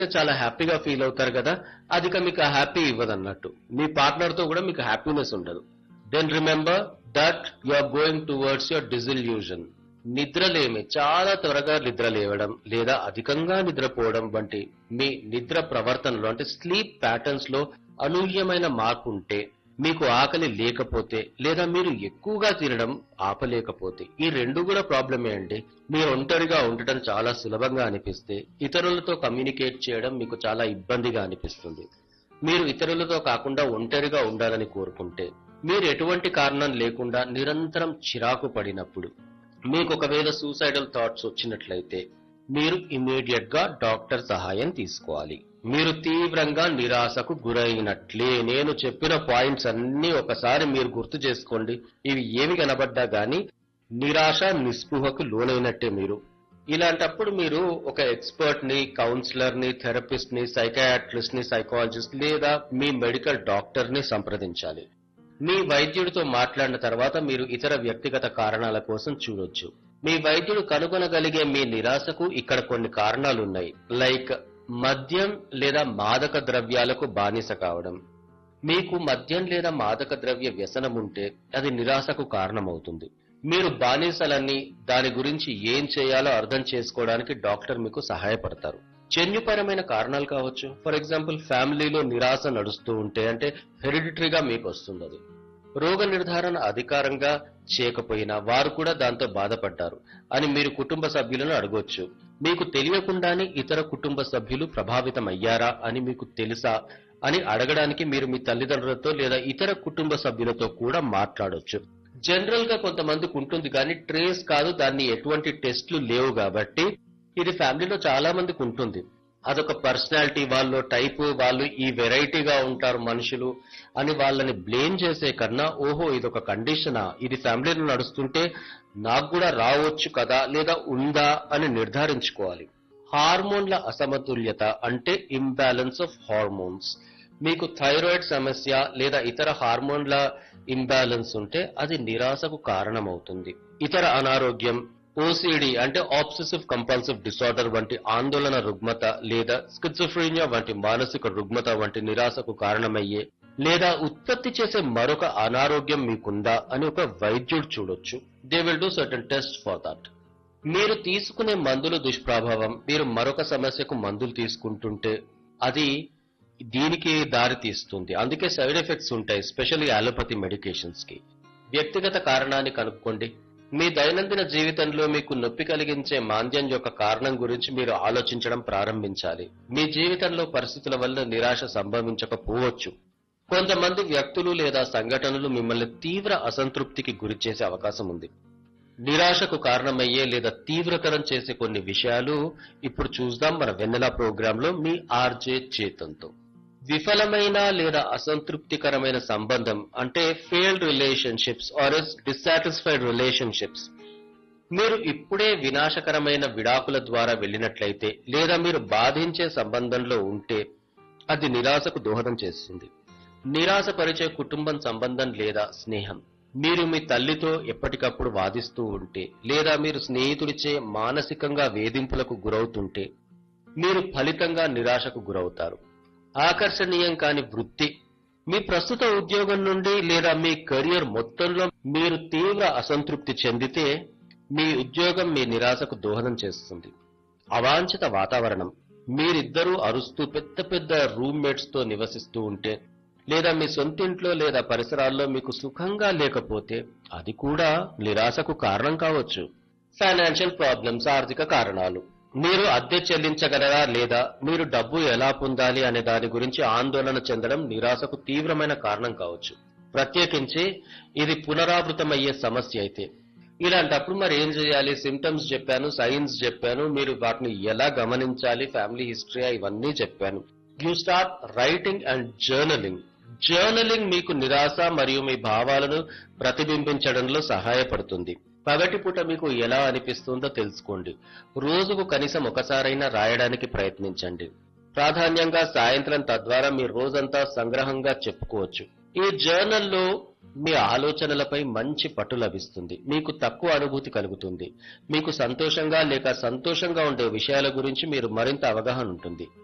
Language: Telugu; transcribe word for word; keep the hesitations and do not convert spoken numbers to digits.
చాలా హ్యాపీగా ఫీల్ అవుతారు కదా, అది ఇక మీకు హ్యాపీ ఇవ్వదన్నట్టు. మీ పార్ట్నర్ తో కూడా మీకు హ్యాపీనెస్ ఉండదు. Then remember that you are going towards your డిజిల్యూషన్. నిద్రలేమి, చాలా త్వరగా నిద్ర లేవడం లేదా అధికంగా నిద్రపోవడం వంటి మీ నిద్ర ప్రవర్తనలో అంటే స్లీప్ ప్యాటర్న్స్ లో అనూహ్యమైన మార్పు ఉంటే, మీకు ఆకలి లేకపోతే లేదా మీరు ఎక్కువగా తినడం ఆపలేకపోతే, ఈ రెండు కూడా ప్రాబ్లమే అండి. మీరు ఒంటరిగా ఉండటం చాలా సులభంగా అనిపిస్తే, ఇతరులతో కమ్యూనికేట్ చేయడం మీకు చాలా ఇబ్బందిగా అనిపిస్తుంది. మీరు ఇతరులతో కాకుండా ఒంటరిగా ఉండాలని కోరుకుంటే, మీరు ఎటువంటి కారణం లేకుండా నిరంతరం చిరాకు పడినప్పుడు, మీకు ఒకవేళ సూసైడల్ థాట్స్ వచ్చినట్లయితే, మీరు ఇమీడియట్ గా డాక్టర్ సహాయం తీసుకోవాలి. మీరు తీవ్రంగా నిరాశకు గురైనట్లే. నేను చెప్పిన పాయింట్స్ అన్ని ఒకసారి మీరు గుర్తు చేసుకోండి. ఇవి ఏమి కనబడ్డా గానీ నిరాశ నిస్పృహకు లోనైనట్టే మీరు. ఇలాంటప్పుడు మీరు ఒక ఎక్స్పర్ట్ ని, కౌన్సిలర్ ని, థెరపిస్ట్ ని, సైకాట్రిస్ట్ ని, సైకాలజిస్ట్ లేదా మీ మెడికల్ డాక్టర్ ని సంప్రదించాలి. మీ వైద్యుడితో మాట్లాడిన తర్వాత మీరు ఇతర వ్యక్తిగత కారణాల కోసం చూడొచ్చు. మీ వైద్యుడు కనుగొనగలిగే మీ నిరాశకు ఇక్కడ కొన్ని కారణాలున్నాయి. లైక్ మద్యం లేదా మాదక ద్రవ్యాలకు బానిస కావడం. మీకు మద్యం లేదా మాదక ద్రవ్య వ్యసనం ఉంటే అది నిరాశకు కారణమవుతుంది. మీరు బానిసలన్నీ దాని గురించి ఏం చేయాలో అర్థం చేసుకోవడానికి డాక్టర్ మీకు సహాయపడతారు. జన్యుపరమైన కారణాలు కావచ్చు. ఫర్ ఎగ్జాంపుల్, ఫ్యామిలీలో నిరాశ నడుస్తూ ఉంటే, అంటే హెరిడిటరీగా మీకు వస్తుంది అది. రోగ నిర్ధారణ అధికారంగా చేయకపోయినా వారు కూడా దాంతో బాధపడ్డారు అని మీరు కుటుంబ సభ్యులను అడగొచ్చు. మీకు తెలియకుండానే ఇతర కుటుంబ సభ్యులు ప్రభావితమయ్యారా అని మీకు తెలుసా అని అడగడానికి మీరు మీ తల్లిదండ్రులతో లేదా ఇతర కుటుంబ సభ్యులతో కూడా మాట్లాడొచ్చు. జనరల్ గా కొంతమందికి ఉంటుంది కానీ ట్రేస్ కాదు, దాన్ని ఎటువంటి టెస్ట్లు లేవు కాబట్టి ఇది ఫ్యామిలీలో చాలా మందికి ఉంటుంది. అదొక పర్సనాలిటీ, వాళ్ళు టైప్, వాళ్ళు ఈ వెరైటీగా ఉంటారు మనుషులు అని వాళ్ళని బ్లేమ్ చేసే కన్నా, ఓహో ఇదొక కండిషనా, ఇది ఫ్యామిలీలో నడుస్తుంటే నాకు కూడా రావచ్చు కదా లేదా ఉందా అని నిర్ధారించుకోవాలి. హార్మోన్ల అసమతుల్యత అంటే ఇంబ్యాలెన్స్ ఆఫ్ హార్మోన్స్. మీకు థైరాయిడ్ సమస్య లేదా ఇతర హార్మోన్ల ఇంబ్యాలెన్స్ ఉంటే అది నిరాశకు కారణమవుతుంది. ఇతర అనారోగ్యం, ఓసిడి అంటే ఆబ్సెసివ్ కంపల్సివ్ డిసార్డర్ వంటి ఆందోళన రుగ్మత లేదా స్కిజోఫ్రీనియా వంటి మానసిక రుగ్మత వంటి నిరాశకు కారణమయ్యే లేదా ఉత్పత్తి చేసే మరొక అనారోగ్యం మీకుందా అని ఒక వైద్యుడు చూడొచ్చు. They will do certain test for that. మీరు తీసుకునే మందుల దుష్ప్రభావం, మీరు మరొక సమస్యకు మందులు తీసుకుంటుంటే అది దీనికి దారి తీస్తుంది. అందుకే సైడ్ ఎఫెక్ట్స్ ఉంటాయి, స్పెషల్లీ అలోపతి మెడికేషన్స్ కి. వ్యక్తిగత కారణాన్ని కనుక్కోండి. మీ దైనందిన జీవితంలో మీకు నొప్పి కలిగించే మాంద్యం యొక్క కారణం గురించి మీరు ఆలోచించడం ప్రారంభించాలి. మీ జీవితంలో పరిస్థితుల వల్ల నిరాశ సంభవించకపోవచ్చు. కొంతమంది వ్యక్తులు లేదా సంఘటనలు మిమ్మల్ని తీవ్ర అసంతృప్తికి గురిచేసే అవకాశం ఉంది. నిరాశకు కారణమయ్యే లేదా తీవ్రతరం చేసే కొన్ని విషయాలు ఇప్పుడు చూద్దాం మన వెన్నెల ప్రోగ్రాంలో మీ ఆర్జే చేతంతో. విఫలమైన లేదా అసంతృప్తికరమైన సంబంధం అంటే failed relationships are dissatisfied relationships. మీరు ఇప్పుడే వినాశకరమైన విడాకుల ద్వారా వెళ్ళినట్లయితే లేదా మీరు బాధించే సంబంధంలో ఉంటే అది నిరాశకు దోహదం చేస్తుంది. నిరాశపరిచే కుటుంబం సంబంధం లేదా స్నేహం. మీరు మీ తల్లితో ఎప్పటికప్పుడు వాదిస్తూ ఉంటే లేదా మీరు స్నేహితుడిచే మానసికంగా వేధింపులకు గురవుతుంటే మీరు ఫలితంగా నిరాశకు గురవుతారు. ఆకర్షణీయం కాని వృత్తి. మీ ప్రస్తుత ఉద్యోగం నుండి లేదా మీ కెరియర్ మొత్తంలో మీరు తీవ్ర అసంతృప్తి చెందితే మీ ఉద్యోగం మీ నిరాశకు దోహదం చేస్తుంది. అవాంఛిత వాతావరణం. మీరిద్దరూ అరుస్తూ పెద్ద పెద్ద రూమ్మేట్స్ తో నివసిస్తూ ఉంటే లేదా మీ సొంతింట్లో లేదా పరిసరాల్లో మీకు సుఖంగా లేకపోతే అది కూడా నిరాశకు కారణం కావచ్చు. ఫైనాన్షియల్ ప్రాబ్లమ్స్, ఆర్థిక కారణాలు. మీరు అద్దె చెల్లించగలరా లేదా మీరు డబ్బు ఎలా పొందాలి అనే దాని గురించి ఆందోళన చెందడం నిరాశకు తీవ్రమైన కారణం కావచ్చు. ప్రత్యేకించి ఇది పునరావృతమయ్యే సమస్య అయితే. ఇలాంటప్పుడు మరి ఏం చేయాలి? సిమ్టమ్స్ చెప్పాను, సైన్స్ చెప్పాను, మీరు వాటిని ఎలా గమనించాలి, ఫ్యామిలీ హిస్టరీ ఇవన్నీ చెప్పాను. You start writing and journaling. Journaling మీకు నిరాశ మరియు మీ భావాలను ప్రతిబింబించడంలో సహాయపడుతుంది. పగటిపూట మీకు ఎలా అనిపిస్తుందో తెలుసుకోండి. రోజుకు కనీసం ఒకసారైనా రాయడానికి ప్రయత్నించండి. ప్రాధాన్యంగా సాయంత్రం, తద్వారా మీ రోజంతా సంగ్రహంగా చెప్పుకోవచ్చు. ఈ జర్నల్లో మీ ఆలోచనలపై మంచి పట్టు లభిస్తుంది. మీకు తక్కువ అనుభూతి కలుగుతుంది. మీకు సంతోషంగా లేక సంతోషంగా ఉండే విషయాల గురించి మీరు మరింత అవగాహన ఉంటుంది.